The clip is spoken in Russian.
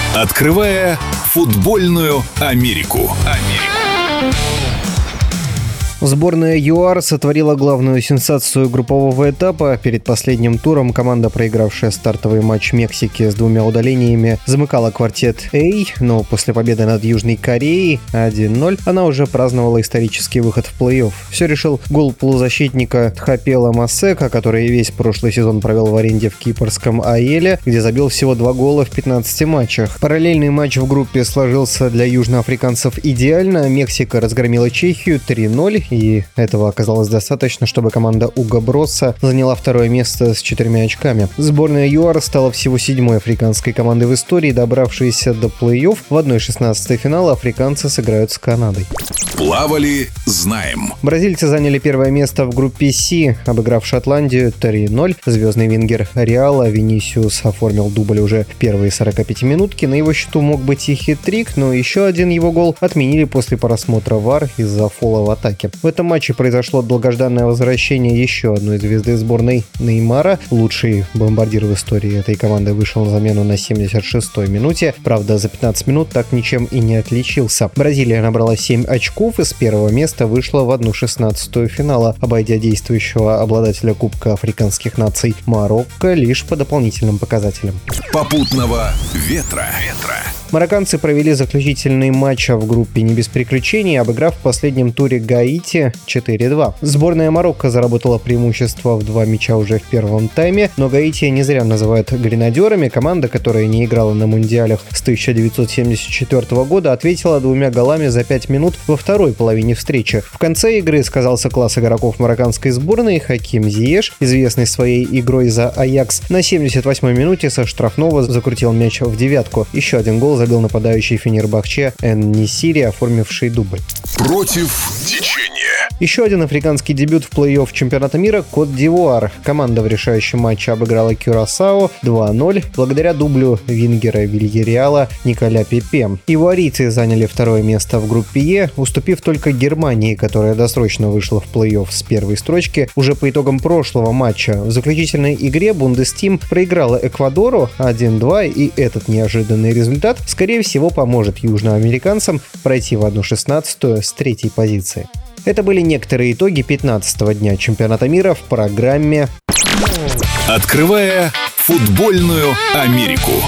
Открывая футбольную Америку. Сборная ЮАР сотворила главную сенсацию группового этапа. Перед последним туром команда, проигравшая стартовый матч Мексики с 2 удалениями, замыкала квартет А, но после победы над Южной Кореей 1-0 она уже праздновала исторический выход в плей-офф. Все решил гол полузащитника Тхапела Масека, который весь прошлый сезон провел в аренде в кипрском Аэле, где забил всего 2 гола в 15 матчах. Параллельный матч в группе сложился для южноафриканцев идеально. Мексика разгромила Чехию 3-0, и этого оказалось достаточно, чтобы команда Уго Бросса заняла второе место с 4 очками. Сборная ЮАР стала всего 7-й африканской командой в истории, добравшейся до плей-офф. В 1/16 финала африканцы сыграют с Канадой. Плавали, знаем. Бразильцы заняли первое место в группе С, обыграв Шотландию 3-0. Звездный вингер Реала Винисиус оформил дубль уже в первые 45 минутки. На его счету мог быть и хет-трик, но еще один его гол отменили после просмотра ВАР из-за фола в атаке. В этом матче произошло долгожданное возвращение еще одной звезды сборной Неймара. Лучший бомбардир в истории этой команды вышел на замену на 76-й минуте. Правда, за 15 минут так ничем и не отличился. Бразилия набрала 7 очков и с первого места вышла в 1/16 финала, обойдя действующего обладателя Кубка африканских наций Марокко лишь по дополнительным показателям. Попутного ветра. Марокканцы провели заключительный матч в группе не без приключений, обыграв в последнем туре Гаити 4-2. Сборная Марокко заработала преимущество в 2 мяча уже в первом тайме, но Гаити не зря называют гренадерами. Команда, которая не играла на мундиалях с 1974 года, ответила 2 голами за 5 минут во второй половине встречи. В конце игры сказался класс игроков марокканской сборной. Хаким Зиеш, известный своей игрой за Аякс, на 78-й минуте со штрафного закрутил мяч в девятку. Еще один гол забил нападающий Фенербахче Эн-Несири, оформивший дубль. Против течения. Еще один африканский дебют в плей-офф чемпионата мира – Кот-д'Ивуар. Команда в решающем матче обыграла Кюрасао 2-0 благодаря дублю вингера Вильяреала Николя Пепе. Ивуарийцы заняли второе место в группе Е, уступив только Германии, которая досрочно вышла в плей-офф с первой строчки уже по итогам прошлого матча. В заключительной игре Бундестим проиграла Эквадору 1-2, и этот неожиданный результат, скорее всего, поможет южноамериканцам пройти в 1/16 с 3-й позиции. Это были некоторые итоги 15-го дня чемпионата мира в программе Открывая футбольную Америку.